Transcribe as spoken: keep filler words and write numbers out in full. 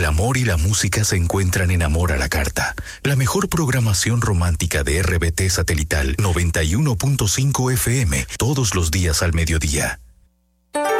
amor y la música se encuentran en Amor a la Carta, la mejor programación romántica de R B T Satelital noventa y uno punto cinco F M, todos los días al mediodía.